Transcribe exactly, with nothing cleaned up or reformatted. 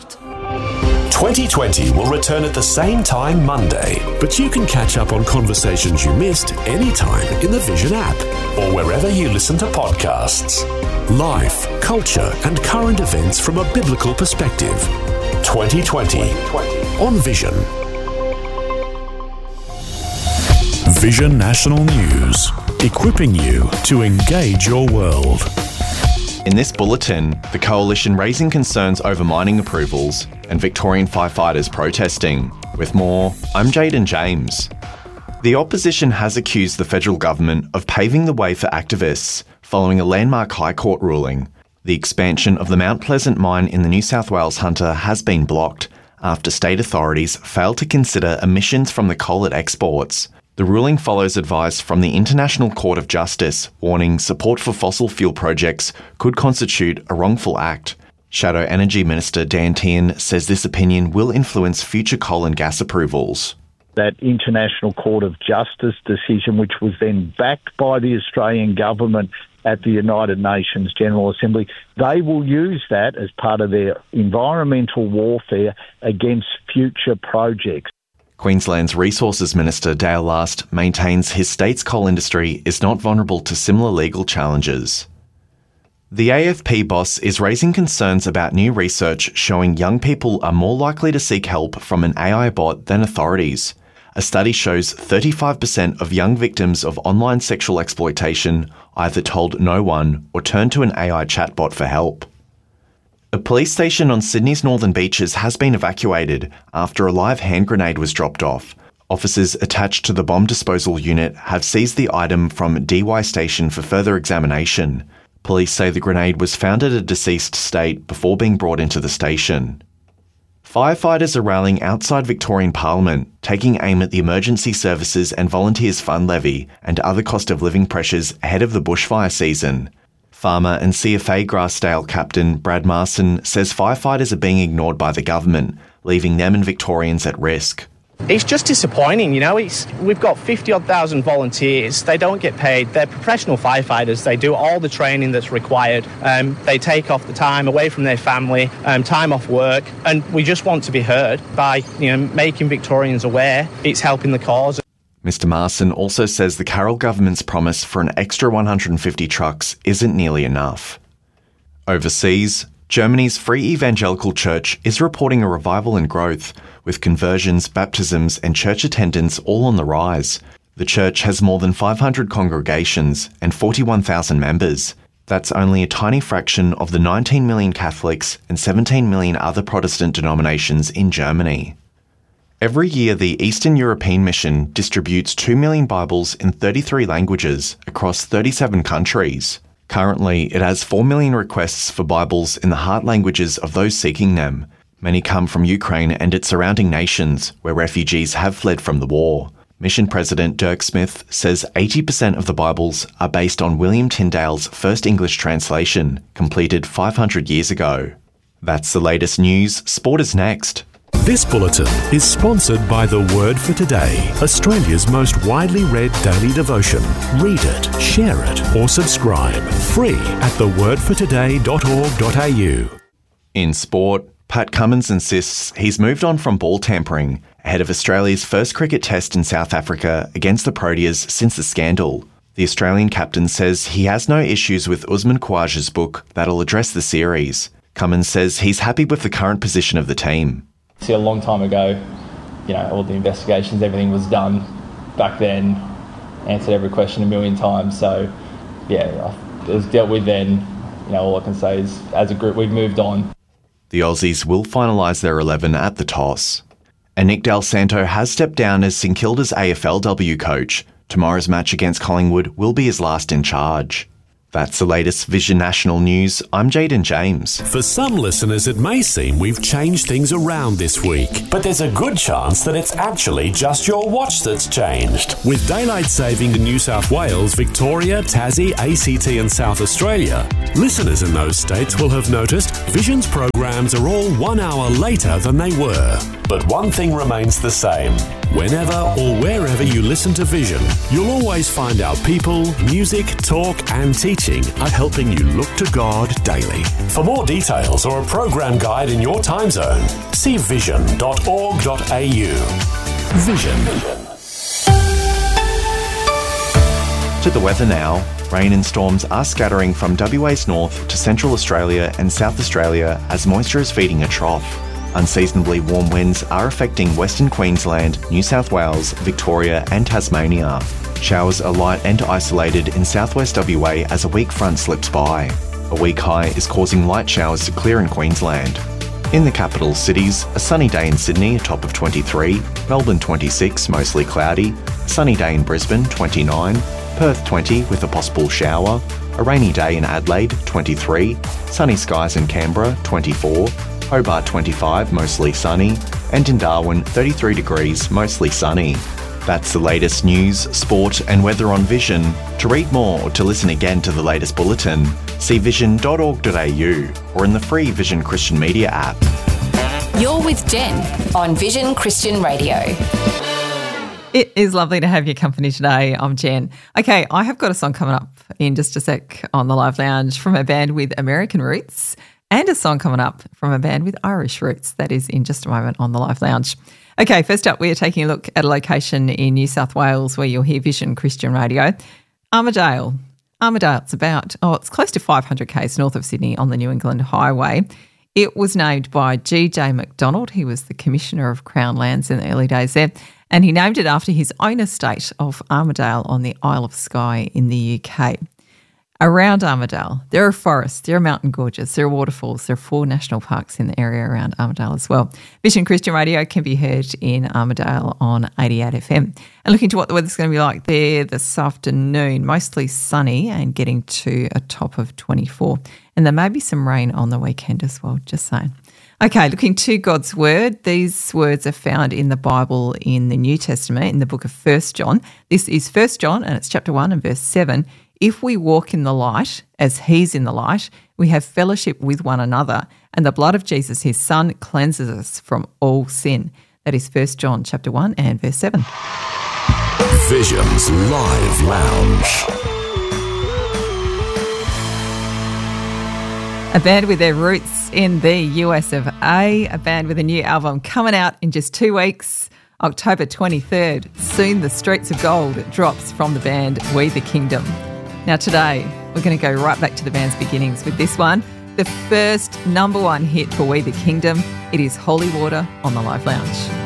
Sport. twenty twenty will return at the same time Monday, but you can catch up on conversations you missed anytime in the Vision app or wherever you listen to podcasts. Life, culture and current events from a biblical perspective. twenty twenty on Vision. Vision National News, equipping you to engage your world. In this bulletin, the Coalition raising concerns over mining approvals and Victorian firefighters protesting. With more, I'm Jaden James. The opposition has accused the federal government of paving the way for activists following a landmark High Court ruling. The expansion of the Mount Pleasant mine in the New South Wales Hunter has been blocked after state authorities failed to consider emissions from the coal it exports. The ruling follows advice from the International Court of Justice warning support for fossil fuel projects could constitute a wrongful act. Shadow Energy Minister Dan Tehan says this opinion will influence future coal and gas approvals. That International Court of Justice decision, which was then backed by the Australian government at the United Nations General Assembly, they will use that as part of their environmental warfare against future projects. Queensland's Resources Minister Dale Last maintains his state's coal industry is not vulnerable to similar legal challenges. The A F P boss is raising concerns about new research showing young people are more likely to seek help from an A I bot than authorities. A study shows thirty-five percent of young victims of online sexual exploitation either told no one or turned to an A I chatbot for help. A police station on Sydney's northern beaches has been evacuated after a live hand grenade was dropped off. Officers attached to the bomb disposal unit have seized the item from D Y Station for further examination. Police say the grenade was found at a deceased state before being brought into the station. Firefighters are rallying outside Victorian Parliament, taking aim at the Emergency Services and Volunteers Fund levy and other cost of living pressures ahead of the bushfire season. Farmer and C F A Grassdale captain Brad Marson says firefighters are being ignored by the government, leaving them and Victorians at risk. It's just disappointing, you know. It's, we've got fifty odd thousand volunteers. They don't get paid. They're professional firefighters. They do all the training that's required. Um, they take off the time away from their family, um, time off work, and we just want to be heard by, you know, making Victorians aware it's helping the cause. Mister Marson also says the Carroll government's promise for an extra one hundred fifty trucks isn't nearly enough. Overseas, Germany's Free Evangelical Church is reporting a revival and growth, with conversions, baptisms and church attendance all on the rise. The church has more than five hundred congregations and forty-one thousand members. That's only a tiny fraction of the nineteen million Catholics and seventeen million other Protestant denominations in Germany. Every year, the Eastern European Mission distributes two million Bibles in thirty-three languages across thirty-seven countries. Currently, it has four million requests for Bibles in the heart languages of those seeking them. Many come from Ukraine and its surrounding nations, where refugees have fled from the war. Mission President Dirk Smith says eighty percent of the Bibles are based on William Tyndale's first English translation, completed five hundred years ago. That's the latest news. Sport is next. This bulletin is sponsored by The Word for Today, Australia's most widely read daily devotion. Read it, share it, or subscribe. Free at the word for today dot org dot a u. In sport, Pat Cummins insists he's moved on from ball tampering ahead of Australia's first cricket test in South Africa against the Proteas since the scandal. The Australian captain says he has no issues with Usman Khawaja's book that'll address the series. Cummins says he's happy with the current position of the team. See, a long time ago, you know, all the investigations, everything was done back then, answered every question a million times. So, yeah, it was dealt with then. You know, all I can say is, as a group, we've moved on. The Aussies will finalise their eleven at the toss. And Nick Del Santo has stepped down as St Kilda's A F L W coach. Tomorrow's match against Collingwood will be his last in charge. That's the latest Vision National News. I'm Jaden James. For some listeners, it may seem we've changed things around this week, but there's a good chance that it's actually just your watch that's changed. With daylight saving in New South Wales, Victoria, Tassie, A C T and South Australia, listeners in those states will have noticed Vision's programs are all one hour later than they were. But one thing remains the same. Whenever or wherever you listen to Vision, you'll always find our people, music, talk and teaching are helping you look to God daily. For more details or a program guide in your time zone, see vision dot org dot a u. Vision. To the weather now. Rain and storms are scattering from W A's north to Central Australia and South Australia as moisture is feeding a trough. Unseasonably warm winds are affecting Western Queensland, New South Wales, Victoria and Tasmania. Showers are light and isolated in southwest W A as a weak front slips by. A weak high is causing light showers to clear in Queensland. In the capital cities, a sunny day in Sydney, a top of twenty-three, Melbourne twenty-six, mostly cloudy, a sunny day in Brisbane, twenty-nine, Perth twenty with a possible shower, a rainy day in Adelaide, twenty-three, sunny skies in Canberra, twenty-four, Hobart twenty-five, mostly sunny, and in Darwin, thirty-three degrees, mostly sunny. That's the latest news, sport and weather on Vision. To read more or to listen again to the latest bulletin, see vision dot org dot a u or in the free Vision Christian Media app. You're with Jen on Vision Christian Radio. It is lovely to have your company today. I'm Jen. Okay, I have got a song coming up in just a sec on the Live Lounge from a band with American roots and a song coming up from a band with Irish roots. That is in just a moment on the Live Lounge. Okay, first up, we are taking a look at a location in New South Wales where you'll hear Vision Christian Radio. Armidale. Armidale's about, oh, it's close to five hundred kays north of Sydney on the New England Highway. It was named by G J McDonald. He was the Commissioner of Crown Lands in the early days there. And he named it after his own estate of Armidale on the Isle of Skye in the U K. Around Armidale, there are forests, there are mountain gorges, there are waterfalls, there are four national parks in the area around Armidale as well. Vision Christian Radio can be heard in Armidale on eighty-eight F M. And looking to what the weather's going to be like there this afternoon, mostly sunny and getting to a top of twenty-four. And there may be some rain on the weekend as well, just saying. Okay, looking to God's Word. These words are found in the Bible in the New Testament, in the book of First John. This is First John, and it's chapter one and verse seven. If we walk in the light, as he's in the light, we have fellowship with one another, and the blood of Jesus, his Son, cleanses us from all sin. That is First John chapter one and verse seven. Vision's Live Lounge. A band with their roots in the U S of A, a band with a new album coming out in just two weeks, October twenty-third. Soon the Streets of Gold drops from the band We the Kingdom. Now today, we're going to go right back to the band's beginnings with this one, the first number one hit for We the Kingdom. It is Holy Water on the Live Lounge.